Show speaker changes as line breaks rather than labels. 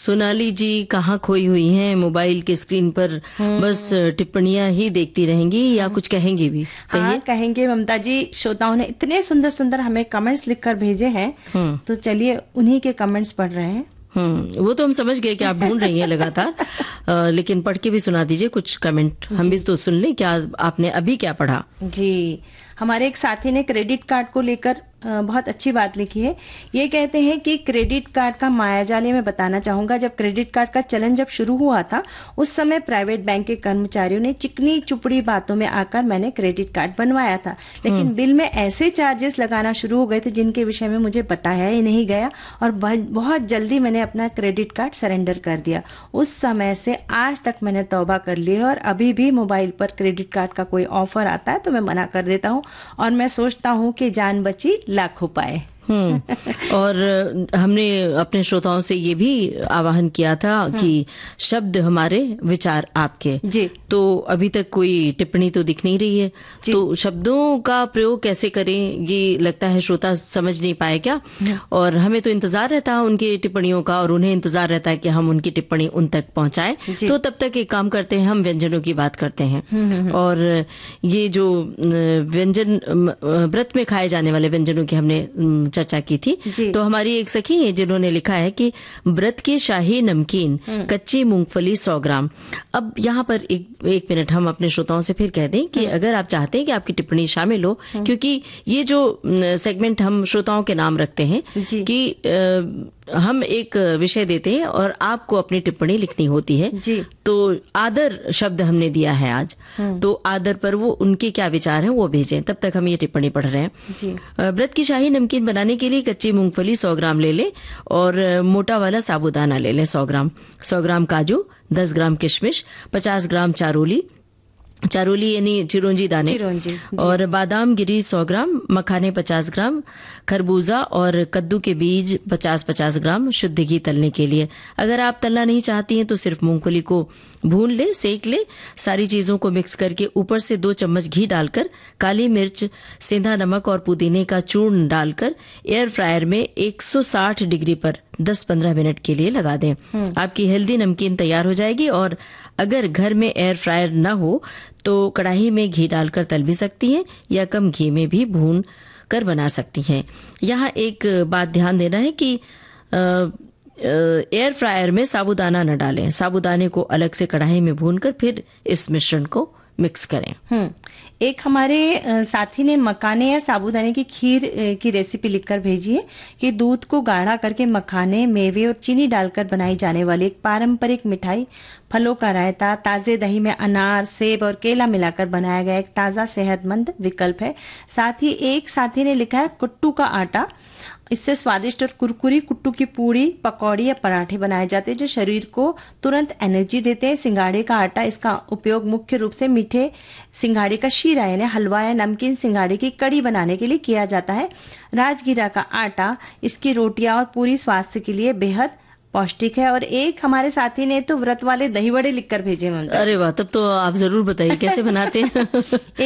सोनाली जी कहाँ खोई हुई हैं? मोबाइल के स्क्रीन पर बस टिप्पणियां ही देखती रहेंगी या कुछ कहेंगी भी?
हाँ, कहेंगे ममता जी। श्रोताओं ने इतने सुंदर सुंदर हमें कमेंट्स लिखकर भेजे हैं, तो चलिए उन्हीं के कमेंट्स पढ़ रहे हैं।
वो तो हम समझ गए कि आप ढूंढ रही हैं लगातार, लेकिन पढ़ के भी सुना दीजिए कुछ कमेंट, हम भी तो सुन लें क्या आपने अभी क्या पढ़ा।
जी, हमारे एक साथी ने क्रेडिट कार्ड को लेकर बहुत अच्छी बात लिखी है। ये कहते हैं कि क्रेडिट कार्ड का मायाजाल मैं बताना चाहूंगा। जब क्रेडिट कार्ड का चलन जब शुरू हुआ था, उस समय प्राइवेट बैंक के कर्मचारियों ने चिकनी चुपड़ी बातों में आकर मैंने क्रेडिट कार्ड बनवाया था, लेकिन बिल में ऐसे चार्जेस लगाना शुरू हो गए थे जिनके विषय में मुझे बताया ही नहीं गया, और बहुत जल्दी मैंने अपना क्रेडिट कार्ड सरेंडर कर दिया। उस समय से आज तक मैंने तौबा कर ली है, और अभी भी मोबाइल पर क्रेडिट कार्ड का कोई ऑफर आता है तो मैं मना कर देता हूँ, और मैं सोचता हूँ कि जान बची लाखों पाए।
और हमने अपने श्रोताओं से ये भी आह्वान किया था कि शब्द हमारे विचार आपके।
जी।
तो अभी तक कोई टिप्पणी तो दिख नहीं रही है, तो शब्दों का प्रयोग कैसे करें ये लगता है श्रोता समझ नहीं पाए क्या। और हमें तो इंतजार रहता है उनकी टिप्पणियों का, और उन्हें इंतजार रहता है कि हम उनकी टिप्पणी उन तक पहुंचाएं। तो तब तक एक काम करते हैं, हम व्यंजनों की बात करते हैं। और ये जो व्यंजन व्रत में खाए जाने वाले व्यंजनों की हमने चर्चा की थी, तो हमारी एक सखी है जिन्होंने लिखा है कि व्रत की शाही नमकीन, कच्ची मूंगफली 100 ग्राम। अब यहाँ पर एक मिनट हम अपने श्रोताओं से फिर कह दें कि अगर आप चाहते हैं कि आपकी टिप्पणी शामिल हो, क्योंकि ये जो सेगमेंट हम श्रोताओं के नाम रखते हैं कि हम एक विषय देते हैं और आपको अपनी टिप्पणी लिखनी होती है, तो आदर शब्द हमने दिया है आज, तो आदर पर वो उनके क्या विचार हैं वो भेजें। तब तक हम ये टिप्पणी पढ़ रहे हैं। व्रत की शाही नमकीन बनाने के लिए कच्ची मूंगफली 100 ग्राम ले लें, और मोटा वाला साबूदाना ले लें 100 ग्राम, 100 ग्राम काजू, 10 ग्राम किशमिश, 50 ग्राम चारोली यानी चिरौंजी दाने, और बादाम गिरी 100 ग्राम, मखाने 50 ग्राम, खरबूजा और कद्दू के बीज 50-50 ग्राम शुद्ध घी तलने के लिए। अगर आप तलना नहीं चाहती हैं तो सिर्फ मूंगफली को भून ले, सेक ले। सारी चीजों को मिक्स करके ऊपर से 2 चम्मच घी डालकर काली मिर्च, सेंधा नमक और पुदीने का चूर्ण डालकर एयर फ्रायर में 160 डिग्री पर 10-15 मिनट के लिए लगा दें। आपकी हेल्दी नमकीन तैयार हो जाएगी। और अगर घर में एयर फ्रायर न हो तो कढ़ाई में घी डालकर तल भी सकती हैं, या कम घी में भी भून कर बना सकती हैं। यहाँ एक बात ध्यान देना है कि एयर फ्रायर में साबूदाना न डालें, साबूदाने को अलग से कढ़ाई में भूनकर फिर इस मिश्रण को मिक्स करें।
एक हमारे साथी ने मखाने या साबूदाने की खीर की रेसिपी लिखकर भेजी है कि दूध को गाढ़ा करके मखाने, मेवे और चीनी डालकर बनाई जाने वाली एक पारंपरिक मिठाई, फलों का रायता, ताजे दही में अनार, सेब और केला मिलाकर बनाया गया एक ताजा सेहतमंद विकल्प है। साथ ही एक साथी ने लिखा है कुट्टू का आटा, इससे स्वादिष्ट और कुरकुरी कुट्टू की पूड़ी, पकौड़ी या पराठे बनाए जाते हैं जो शरीर को तुरंत एनर्जी देते हैं। सिंघाड़े का आटा, इसका उपयोग मुख्य रूप से मीठे सिंघाड़े का शीरा यानी हलवा या नमकीन सिंघाड़े की कड़ी बनाने के लिए किया जाता है। राजगीरा का आटा, इसकी रोटियां और पूरी स्वास्थ्य के लिए बेहद पौष्टिक है। और एक हमारे साथी ने तो व्रत वाले दही बड़े लिखकर भेजे।
अरे वाह, तब तो आप जरूर बताइए कैसे बनाते हैं।